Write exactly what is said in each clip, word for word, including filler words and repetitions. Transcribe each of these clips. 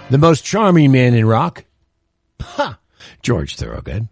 The most charming man in rock? Ha! George Thorogood.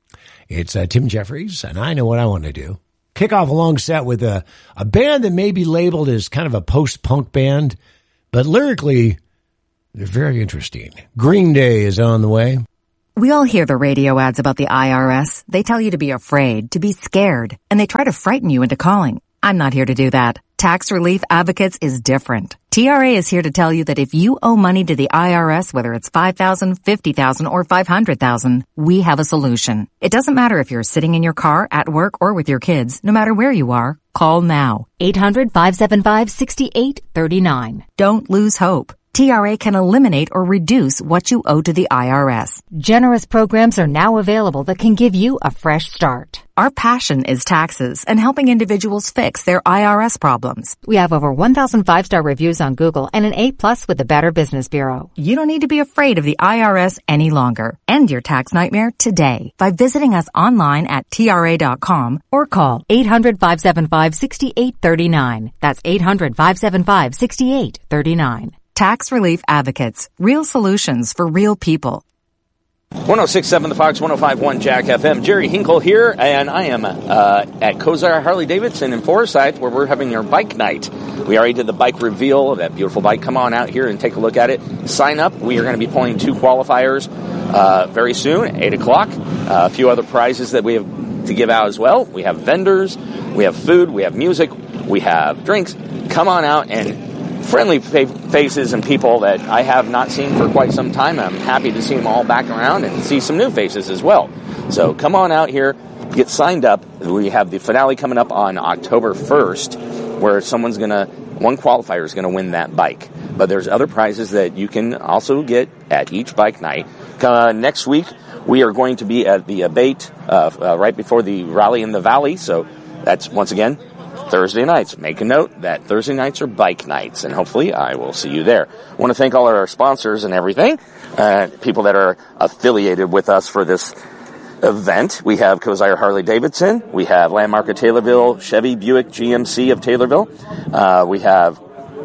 It's uh, Tim Jeffries, and I know what I want to do. Kick off a long set with a, a band that may be labeled as kind of a post-punk band, but lyrically, they're very interesting. Green Day is on the way. We all hear the radio ads about the I R S. They tell you to be afraid, to be scared, and they try to frighten you into calling. I'm not here to do that. Tax Relief Advocates is different. T R A is here to tell you that if you owe money to the I R S, whether it's five thousand dollars, fifty thousand dollars, or five hundred thousand dollars, we have a solution. It doesn't matter if you're sitting in your car, at work, or with your kids. No matter where you are, call now. eight hundred, five seven five, six eight three nine. Don't lose hope. T R A can eliminate or reduce what you owe to the I R S. Generous programs are now available that can give you a fresh start. Our passion is taxes and helping individuals fix their I R S problems. We have over one thousand five-star reviews on Google and an A plus with the Better Business Bureau. You don't need to be afraid of the I R S any longer. End your tax nightmare today by visiting us online at T R A dot com or call eight hundred, five seven five, six eight three nine. That's eight hundred, five seven five, six eight three nine. Tax Relief Advocates. Real solutions for real people. one oh six point seven The Fox, one oh five point one Jack F M. Jerry Hinkle here, and I am uh, at Kozar Harley-Davidson in Forsyth, where we're having our bike night. We already did the bike reveal of that beautiful bike. Come on out here and take a look at it. Sign up. We are going to be pulling two qualifiers uh, very soon, eight o'clock. Uh, a few other prizes that we have to give out as well. We have vendors. We have food. We have music. We have drinks. Come on out and friendly fa- faces and people that I have not seen for quite some time. I'm happy to see them all back around and see some new faces as well. So come on out here, get signed up. We have the finale coming up on October first, where someone's going to, one qualifier is going to win that bike. But there's other prizes that you can also get at each bike night. Uh, next week, we are going to be at the Abate uh, uh, right before the Rally in the Valley. So that's, once again, Thursday nights. Make a note that Thursday nights are bike nights, and hopefully I will see you there. I want to thank all our sponsors and everything, uh, people that are affiliated with us for this event. We have Kozar Harley-Davidson. We have Landmark of Taylorville, Chevy Buick G M C of Taylorville. Uh, we have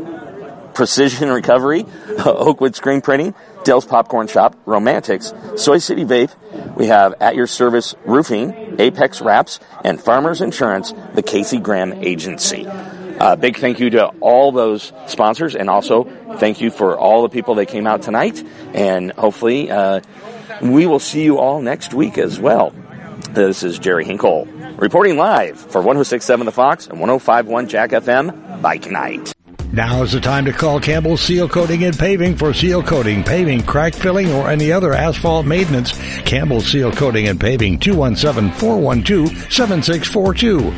Precision Recovery, Oakwood Screen Printing, Dale's Popcorn Shop, Romantics, Soy City Vape. We have At Your Service Roofing, Apex Wraps, and Farmers Insurance, the Casey Graham Agency. Uh, big thank you to all those sponsors, and also thank you for all the people that came out tonight. And hopefully, uh, we will see you all next week as well. This is Jerry Hinkle, reporting live for one oh six point seven The Fox and one oh five point one Jack F M, Bike Night. Now is the time to call Campbell Seal Coating and Paving for seal coating, paving, crack filling, or any other asphalt maintenance. Campbell Seal Coating and Paving, two one seven, four one two, seven six four two.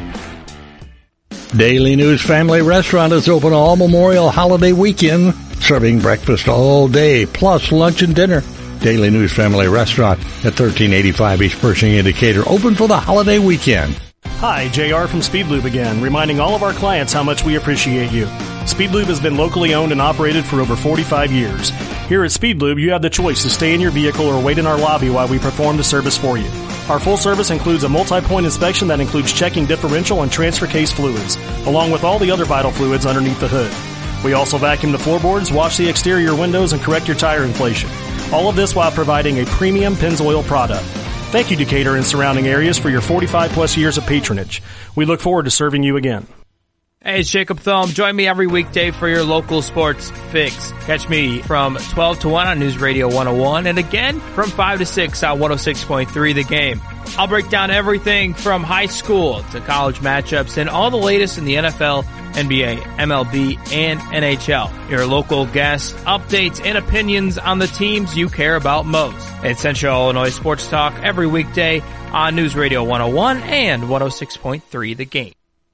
Daily News Family Restaurant is open all Memorial Holiday Weekend, serving breakfast all day, plus lunch and dinner. Daily News Family Restaurant at thirteen eighty-five East Pershing Indicator, open for the holiday weekend. Hi, J R from Speed Lube again, reminding all of our clients how much we appreciate you. Speed Lube has been locally owned and operated for over forty-five years. Here at Speed Lube, you have the choice to stay in your vehicle or wait in our lobby while we perform the service for you. Our full service includes a multi-point inspection that includes checking differential and transfer case fluids, along with all the other vital fluids underneath the hood. We also vacuum the floorboards, wash the exterior windows, and correct your tire inflation. All of this while providing a premium Pennzoil product. Thank you, Decatur and surrounding areas, for your forty-five plus years of patronage. We look forward to serving you again. Hey, it's Jacob Thome. Join me every weekday for your local sports fix. Catch me from twelve to one on News Radio one oh one and again from five to six on one oh six point three The Game. I'll break down everything from high school to college matchups and all the latest in the N F L, N B A, M L B, and N H L. Your local guests, updates, and opinions on the teams you care about most. It's Central Illinois Sports Talk every weekday on News Radio one oh one and one oh six point three The Game.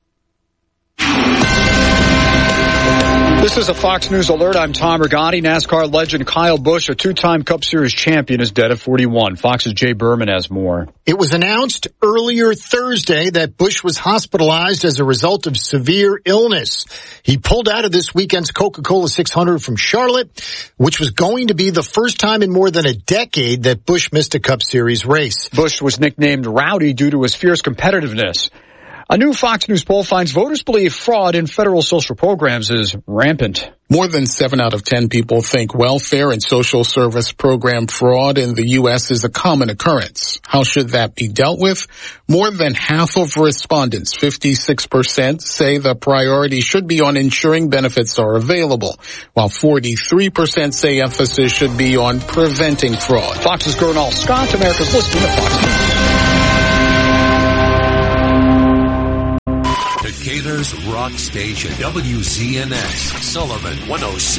This is a Fox News alert. I'm Tom Rigotti. NASCAR legend Kyle Busch, a two-time Cup Series champion, is dead at forty-one. Fox's Jay Berman has more. It was announced earlier Thursday that Busch was hospitalized as a result of severe illness. He pulled out of this weekend's Coca-Cola six hundred from Charlotte, which was going to be the first time in more than a decade that Busch missed a Cup Series race. Busch was nicknamed Rowdy due to his fierce competitiveness. A new Fox News poll finds voters believe fraud in federal social programs is rampant. More than seven out of ten people think welfare and social service program fraud in the U S is a common occurrence. How should that be dealt with? More than half of respondents, fifty-six percent, say the priority should be on ensuring benefits are available, while forty-three percent say emphasis should be on preventing fraud. Fox's Gernal Scott, America's listening to Fox News. Decatur's Rock Station, W Z N S, Sullivan one oh six.